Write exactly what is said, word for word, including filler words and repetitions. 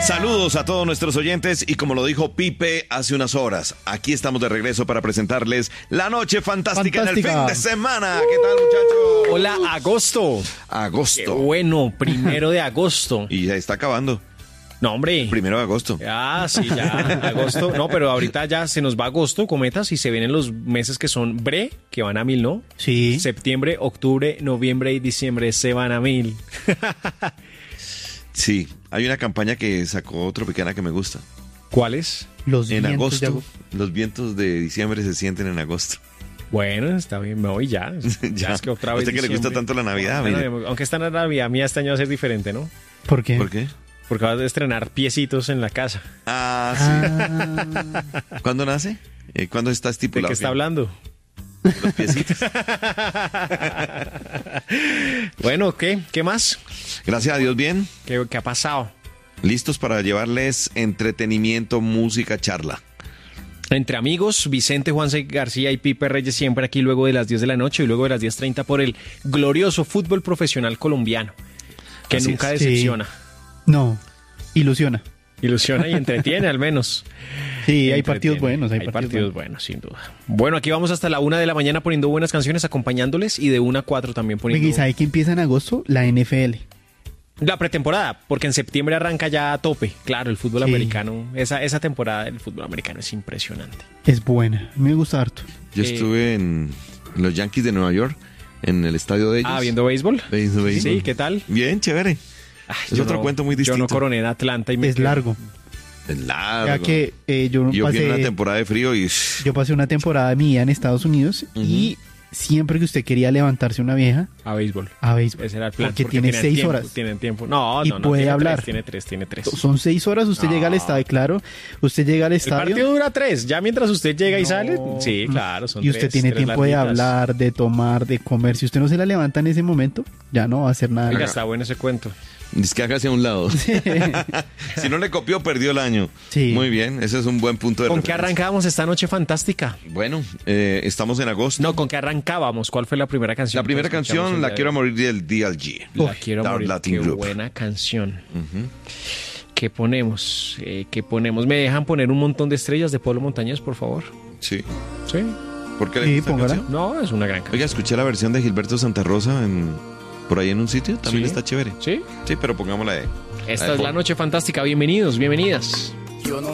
Saludos a todos nuestros oyentes y como lo dijo Pipe hace unas horas, aquí estamos de regreso para presentarles La Noche Fantástica, Fantástica. en el fin de semana. ¿Qué tal, muchachos? Hola, agosto. Agosto. Qué bueno, primero de agosto. Y ya está acabando. No, hombre. Primero de agosto. Ah, sí, ya, agosto. No, pero ahorita ya se nos va agosto, cometas, y se vienen los meses que son bre, que van a mil, ¿no? Sí. Septiembre, octubre, noviembre y diciembre se van a mil. Sí, hay una campaña que sacó Tropicana que me gusta. ¿Cuál es? Los en vientos agosto, de agosto. Los vientos de diciembre se sienten en agosto. Bueno, está bien, me voy ya. ya. ya es que otra ¿A vez usted que le gusta tanto la Navidad? Bueno, mire. aunque esta Navidad mía este año va a ser diferente, ¿no? ¿Por qué? ¿Por qué? Porque vas a estrenar piecitos en la casa. Ah, sí. Ah. ¿Cuándo nace? Eh, ¿Cuándo está estipulado? ¿De qué está hablando? Los piecitos. Bueno, ¿qué? ¿Qué más? Gracias a Dios, bien. ¿Qué, qué ha pasado? Listos para llevarles entretenimiento, música, charla. Entre amigos, Vicente Juan García y Pipe Reyes siempre aquí luego de las diez de la noche y luego de las diez treinta por el glorioso fútbol profesional colombiano, que Así nunca es. decepciona. Sí. No, ilusiona. Ilusiona y entretiene al menos. Sí, hay Entretiene. partidos buenos. Hay, Hay partidos, partidos buenos, sin duda. Bueno, aquí vamos hasta la una de la mañana poniendo buenas canciones, acompañándoles, y de una a cuatro también poniendo... ¿Y sabe que empieza en agosto? La N F L. La pretemporada, porque en septiembre arranca ya a tope. Claro, el fútbol Sí. americano, esa, esa temporada del fútbol americano es impresionante. Es buena. A mí me gusta harto. Yo Eh, estuve en, en los Yankees de Nueva York, en el estadio de ellos. Ah, ¿viendo béisbol? Viendo béisbol. Sí, ¿qué tal? Bien, chévere. Ay, Es yo otro no- cuento muy distinto. Yo no coroné en Atlanta y me Es quedé- largo. Es largo. Ya que eh, yo, Yo fui en una pasé, temporada de frío y... yo pasé una temporada mía en Estados Unidos y siempre que usted quería levantarse una vieja A béisbol. a béisbol. Ese era el plan. Porque porque tiene tienen seis tiempo, horas. Tienen tiempo. No, Y no, no. puede tiene hablar. Tres, tiene tres, tiene tres. Son seis horas, usted No. llega al estadio, claro. Usted llega al El estadio partido dura tres. Ya mientras usted llega y No. sale. Sí, claro. Son y usted tres, tiene tres tiempo de larguitas. hablar, de tomar, de comer. Si usted no se la levanta en ese momento, ya no va a hacer nada. Oiga, está bueno ese cuento. Es que hágase a un lado. Si no le copió, perdió el año. Sí. Muy bien, ese es un buen punto de ¿Con qué referencia. arrancábamos esta noche fantástica? Bueno, eh, estamos en agosto. No, ¿con qué arrancábamos? ¿Cuál fue la primera canción? La primera que escuchamos canción, el La día Quiero de hoy? Morir del D L G. La Uf, Quiero Dark Morir. Latin Qué Group. buena canción. Ujú. ¿Qué ponemos? Eh, ¿Qué ponemos? ¿Me dejan poner un montón de estrellas de Pablo Montañez, por favor? Sí. Sí. ¿Por qué le Sí, gusta esta póngala. canción? No, es una gran canción. Oiga, escuché la versión de Gilberto Santa Rosa en, por ahí en un sitio. También Sí. está chévere. ¿Sí? Sí, pero pongámosla de... Esta de es la fondo. noche fantástica. Bienvenidos, bienvenidas. Yo no